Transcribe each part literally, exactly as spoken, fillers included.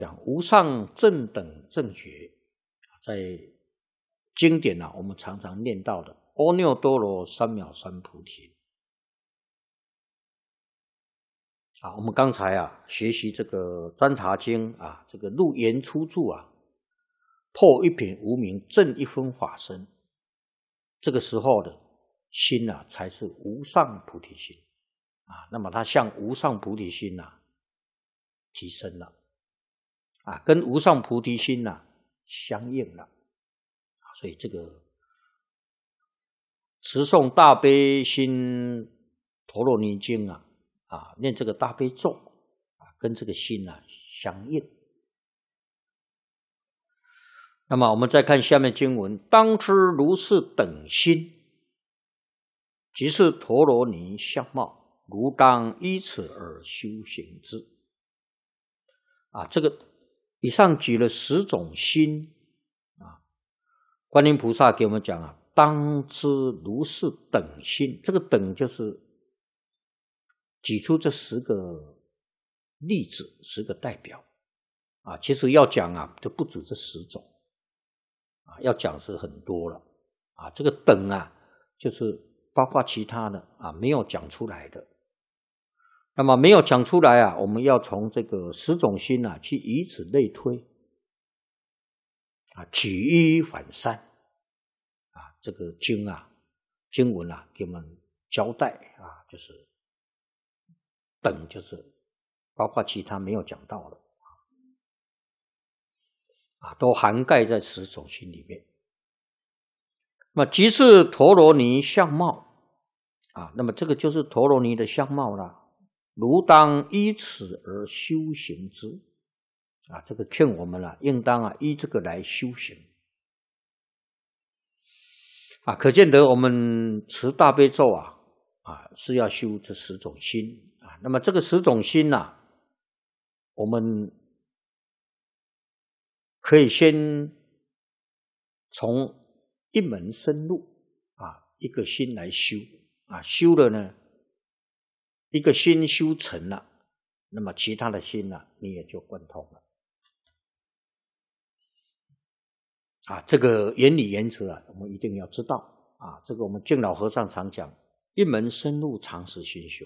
讲无上正等正觉，在经典啊，我们常常念到的阿耨多罗三藐三菩提。啊，我们刚才啊学习这个观察经啊，这个入言出注啊，破一品无明，正一分法身，这个时候的心啊，才是无上菩提心啊。那么它向无上菩提心啊提升了啊，跟无上菩提心啊相应了。所以这个持诵大悲心陀罗尼经啊，啊，念这个大悲咒啊，跟这个心啊相应。那么我们再看下面经文，当知如是等心，即是陀罗尼相貌，如当依此而修行之。啊，这个以上举了十种心啊，观音菩萨给我们讲啊，当知如是等心，这个等就是举出这十个例子，十个代表啊。其实要讲啊，就不止这十种啊，要讲是很多了啊。这个等啊，就是包括其他的啊，没有讲出来的。那么没有讲出来啊，我们要从这个十种心啊，去以此类推啊，举一反三啊。这个经啊，经文啊，给我们交代啊，就是等，就是包括其他没有讲到的啊，都涵盖在十种心里面。那么即是陀罗尼相貌啊，那么这个就是陀罗尼的相貌啦。如当依此而修行之啊，这个劝我们了、啊，应当啊依这个来修行啊。可见得我们持大悲咒啊啊是要修这十种心啊。那么这个十种心呐、啊，我们可以先从一门深入啊，一个心来修啊，修了呢。一个心修成了，那么其他的心呢、啊，你也就贯通了。啊，这个原理原则啊，我们一定要知道啊。这个我们净老和尚常讲，一门深入，长时熏修。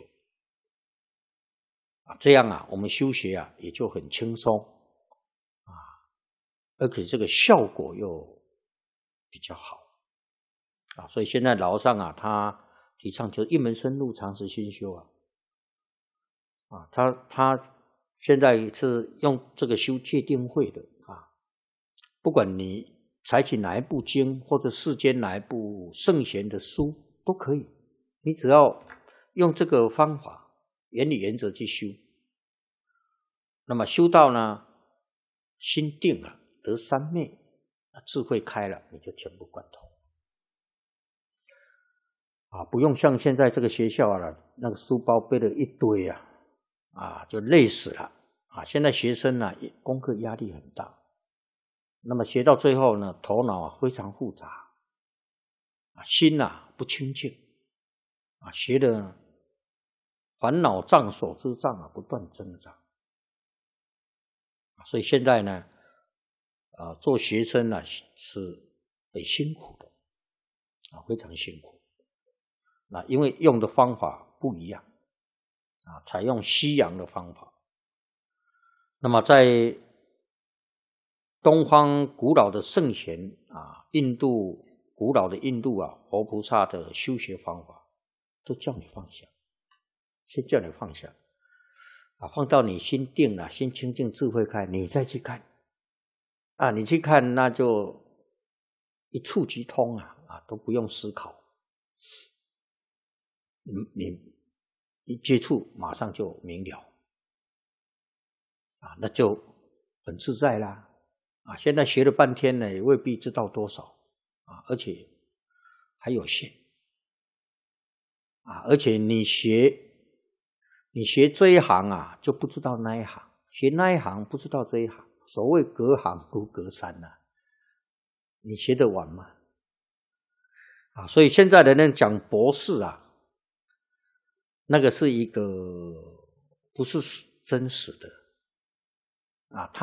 啊，这样啊，我们修学啊也就很轻松啊，而且这个效果又比较好啊。所以现在老和尚啊，他提倡就是一门深入，长时熏修啊。啊，他他现在是用这个修戒定慧的啊，不管你采取哪一部经或者世间哪一部圣贤的书都可以，你只要用这个方法原理原则去修，那么修到呢心定了，得三昧，智慧开了，你就全部贯通啊，不用像现在这个学校啊，那个书包背了一堆啊。啊，就累死了啊！现在学生呢、啊，功课压力很大，那么学到最后呢，头脑啊非常复杂，啊，心啊不清净，啊，学的烦恼障、所知障啊不断增长，所以现在呢，啊，做学生呢、啊、是很辛苦的，啊，非常辛苦，那因为用的方法不一样。啊，采用西洋的方法。那么在东方古老的圣贤啊，印度古老的印度啊，活菩萨的修学方法，都叫你放下，先叫你放下啊，放到你心定了，心清净，智慧开，你再去看啊，你去看那就一触即通啊，啊，都不用思考，你你。一接触马上就明了啊，那就很自在啦啊！现在学了半天呢，也未必知道多少啊，而且还有限啊！而且你学你学这一行啊，就不知道那一行；学那一行不知道这一行。所谓隔行如隔山呐、啊，你学得完吗？啊！所以现在的人讲博士啊。那个是一个不是真实的啊，他